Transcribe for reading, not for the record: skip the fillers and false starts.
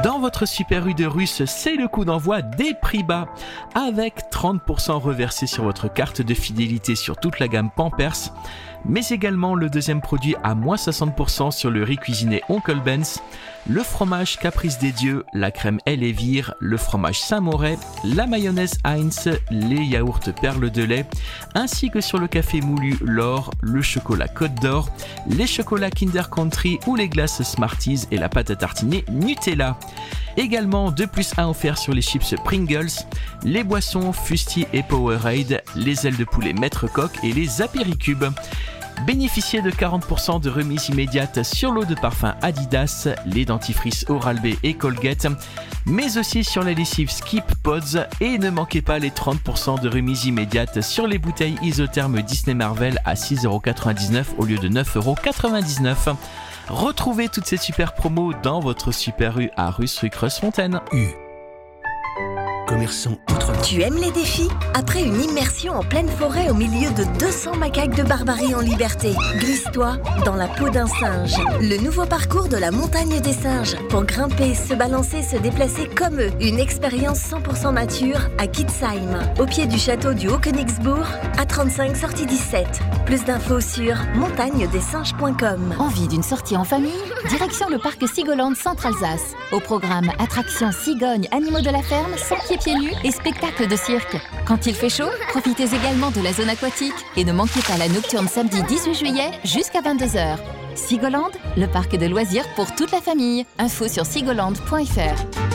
Dans votre Super U de Russe, c'est le coup d'envoi des prix bas, avec 30% reversés sur votre carte de fidélité sur toute la gamme Pampers, mais également le deuxième produit à moins 60% sur le riz cuisiné Oncle Ben's, le fromage Caprice des Dieux, la crème Elevire, le fromage Saint-Moret, la mayonnaise Heinz, les yaourts Perle de lait, ainsi que sur le café moulu L'Or, le chocolat Côte d'Or, les chocolats Kinder Country ou les glaces Smarties et la pâte à tartiner Nutella. Également 2+1 offert sur les chips Pringles, les boissons Fusti et Powerade, les ailes de poulet Maître Coq et les apéricubes. Bénéficiez de 40% de remise immédiate sur l'eau de parfum Adidas, les dentifrices Oral-B et Colgate, mais aussi sur la lessive Skip Pods, et ne manquez pas les 30% de remise immédiate sur les bouteilles isothermes Disney Marvel à 6,99€ au lieu de 9,99€. Retrouvez toutes ces super promos dans votre Super U à Russe rue Creuse-Fontaine. Commerçant autrement. Tu aimes les défis ? Après une immersion en pleine forêt au milieu de 200 macaques de barbarie en liberté, glisse-toi dans la peau d'un singe. Le nouveau parcours de la montagne des singes. Pour grimper, se balancer, se déplacer comme eux. Une expérience 100% nature à Kitzheim, au pied du château du Haut-Königsbourg, à 35 sortie 17. Plus d'infos sur montagnedessinges.com. Envie d'une sortie en famille ? Direction le parc Sigoland Centre-Alsace. Au programme attractions cigognes, animaux de la ferme, 100 pieds nus et spectacle de cirque. Quand il fait chaud, profitez également de la zone aquatique et ne manquez pas la nocturne samedi 18 juillet jusqu'à 22h. Sigoland, le parc de loisirs pour toute la famille. Info sur sigoland.fr.